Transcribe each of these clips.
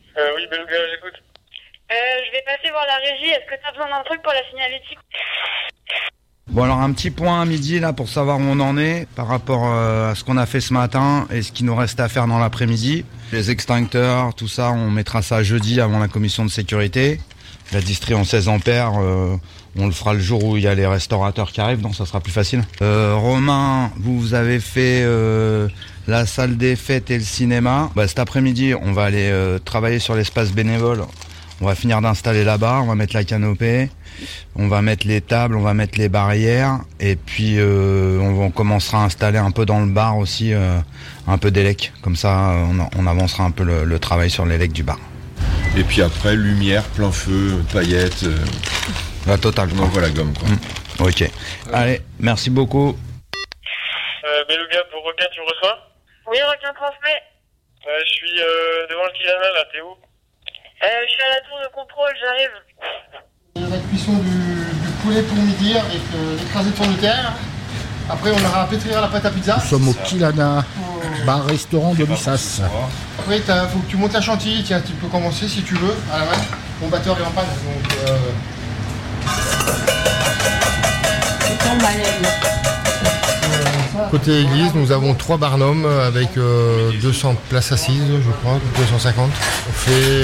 Oui, Beluga, j'écoute. Je vais passer voir la régie. Est-ce que tu as besoin d'un truc pour la signalétique? Bon, alors un petit point à midi là pour savoir où on en est par rapport à ce qu'on a fait ce matin et ce qui nous reste à faire dans l'après-midi. Les extincteurs, tout ça, on mettra ça jeudi avant la commission de sécurité. La distrie en 16 ampères, on le fera le jour où il y a les restaurateurs qui arrivent, donc ça sera plus facile. Romain, vous avez fait la salle des fêtes et le cinéma. Cet après-midi, on va aller travailler sur l'espace bénévole. On va finir d'installer là-bas, on va mettre la canopée, on va mettre les tables, on va mettre les barrières, et puis on commencera à installer un peu dans le bar aussi, un peu d'élec. Comme ça, on avancera un peu le travail sur l'élec du bar. Et puis après, lumière, plein feu, paillettes. La totale. On envoie la gomme, quoi. Ok. Allez, merci beaucoup. Beluga, pour requin, tu reçois? Oui, requin transmet. Je suis devant le Kilana, là, t'es où? Je suis à la tour de contrôle, j'arrive. La cuisson du poulet pour midi avec l'écrasé de pomme de terre. Après, on aura à pétrir la pâte à pizza. Nous sommes au Kilana, bar-restaurant de Lissas. Après, il faut que tu montes la chantilly. Tiens, tu peux commencer si tu veux, à la main. Mon batteur est en panne, donc... Côté église, nous avons 3 barnums avec 200 places assises, je crois, 250. On fait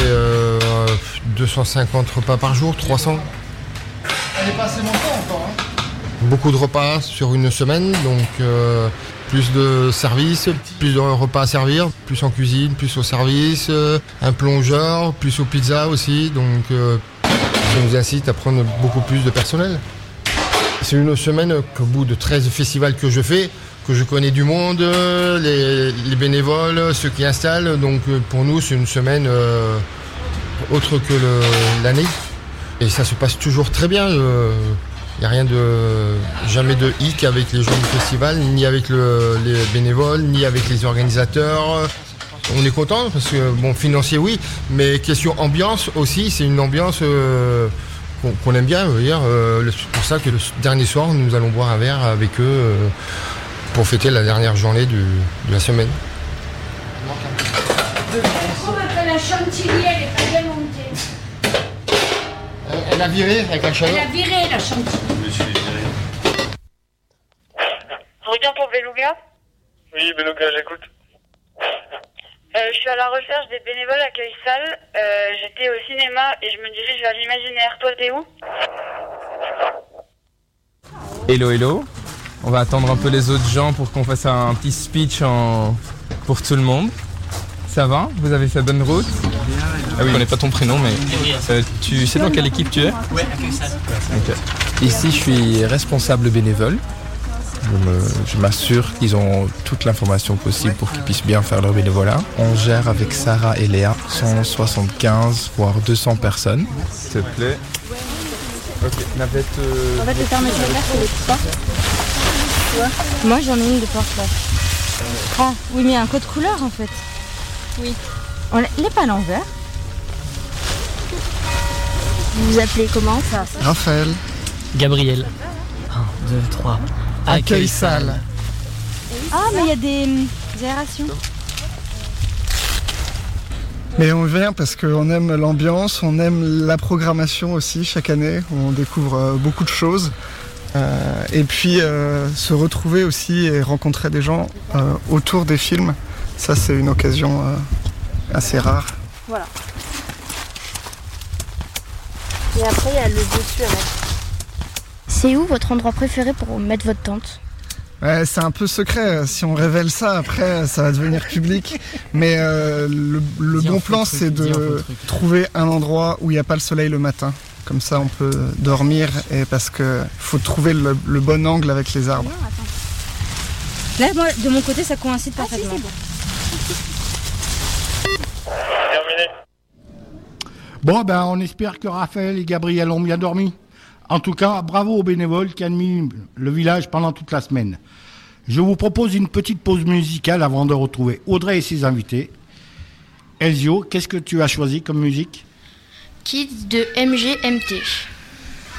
250 repas par jour, 300. Elle est pas assez montée encore. Beaucoup de repas sur une semaine, donc plus de services, plus de repas à servir, plus en cuisine, plus au service, un plongeur, plus aux pizzas aussi, donc ça nous incite à prendre beaucoup plus de personnel. C'est une semaine qu'au bout de 13 festivals que je fais, que je connais du monde, les bénévoles, ceux qui installent, donc pour nous c'est une semaine autre que l'année. Et ça se passe toujours très bien. Il n'y a jamais de hic avec les gens du festival, ni avec les bénévoles, ni avec les organisateurs. On est content parce que, bon, financier oui, mais question ambiance aussi, c'est une ambiance qu'on aime bien. C'est pour ça que le dernier soir, nous allons boire un verre avec eux pour fêter la dernière journée de la semaine. La chantilly, elle est pas bien montée. Elle a viré avec la chaleur. Elle a viré la chantilly. Requin pour Beluga? Oui, Beluga, j'écoute. Je suis à la recherche des bénévoles accueil salle. J'étais au cinéma et je me dirige vers l'imaginaire. Toi, t'es où? Hello, hello. On va attendre un peu les autres gens pour qu'on fasse un petit speech pour tout le monde. Ça va? Vous avez fait bonne route? Ah oui, je connais pas ton prénom, mais tu sais dans quelle équipe tu es? Oui, accueil salle. Okay. Ici, je suis responsable bénévole. Je m'assure qu'ils ont toute l'information possible pour qu'ils puissent bien faire leur bénévolat. On gère avec Sarah et Léa 175 voire 200 personnes. S'il te plaît. Ok, navette. En fait, le thermomètre vert, c'est les portes. Moi, j'en ai une de porte là. Ah, oui, mais il y a un code couleur en fait. Oui. Il n'est pas à l'envers. Vous vous appelez comment ça? Raphaël. Gabriel. 1, 2, 3. Accueil salle. Ah, mais il y a des aérations. Mais on vient parce qu'on aime l'ambiance, on aime la programmation aussi chaque année. On découvre beaucoup de choses. Et puis se retrouver aussi et rencontrer des gens autour des films. Ça, c'est une occasion assez rare. Voilà. Et après, il y a le dessus à mettre. C'est où votre endroit préféré pour mettre votre tente? Ouais, c'est un peu secret. Si on révèle ça, après, ça va devenir public. Mais le bon plan, c'est de trouver un endroit où il n'y a pas le soleil le matin. Comme ça, on peut dormir. Et parce que faut trouver le bon angle avec les arbres. Non, là, moi, de mon côté, ça coïncide parfaitement. Si, Terminé. Bon, on espère que Raphaël et Gabriel ont bien dormi. En tout cas, bravo aux bénévoles qui animent le village pendant toute la semaine. Je vous propose une petite pause musicale avant de retrouver Audrey et ses invités. Elzio, qu'est-ce que tu as choisi comme musique? Kids de MGMT.